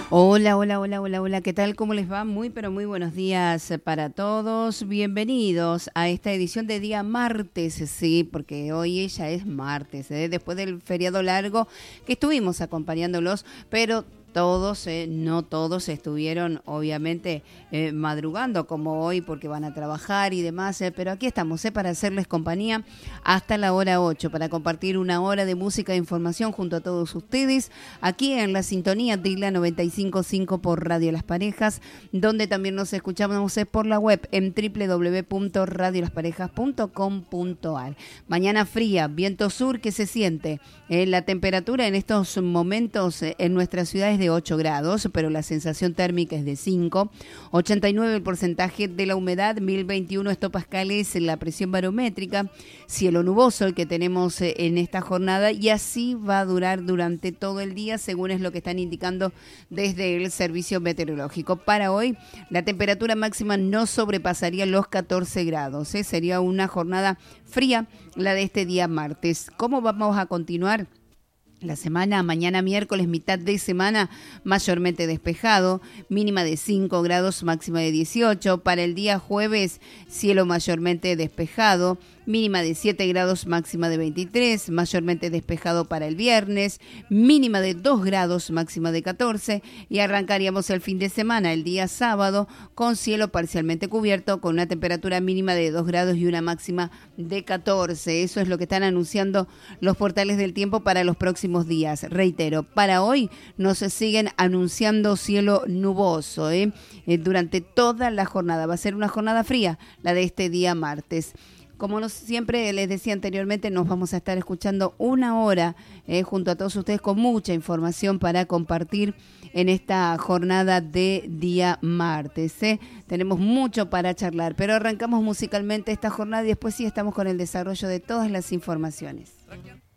Hola, hola, hola, hola, hola, ¿qué tal? ¿Cómo les va? Muy, pero muy buenos días para todos. Bienvenidos a esta edición de día martes, sí, porque hoy ya es martes, después del feriado largo que estuvimos acompañándolos, pero todos, no todos estuvieron obviamente madrugando como hoy porque van a trabajar y demás, pero aquí estamos para hacerles compañía hasta la hora 8, para compartir una hora de música e información junto a todos ustedes, aquí en la sintonía de la 95.5 por Radio Las Parejas, donde también nos escuchamos por la web en www.radiolasparejas.com.ar. Mañana fría, viento sur que se siente, la temperatura en estos momentos en nuestra ciudad es de 8 grados, pero la sensación térmica es de 5, 89 el porcentaje de la humedad, 1021 hectopascales la presión barométrica, cielo nuboso el que tenemos en esta jornada y así va a durar durante todo el día según es lo que están indicando desde el servicio meteorológico. Para hoy la temperatura máxima no sobrepasaría los 14 grados, sería una jornada fría la de este día martes. ¿Cómo vamos a continuar la semana? Mañana miércoles, mitad de semana, mayormente despejado, mínima de 5 grados, máxima de 18. Para el día jueves, cielo mayormente despejado, mínima de 7 grados, máxima de 23, mayormente despejado para el viernes, mínima de 2 grados, máxima de 14, y arrancaríamos el fin de semana, el día sábado, con cielo parcialmente cubierto, con una temperatura mínima de 2 grados y una máxima de 14. Eso es lo que están anunciando los portales del tiempo para los próximos días. Reitero, para hoy nos siguen anunciando cielo nuboso, durante toda la jornada. Va a ser una jornada fría, la de este día martes. Como siempre les decía anteriormente, nos vamos a estar escuchando una hora junto a todos ustedes con mucha información para compartir en esta jornada de día martes. Tenemos mucho para charlar, pero arrancamos musicalmente esta jornada y después sí estamos con el desarrollo de todas las informaciones.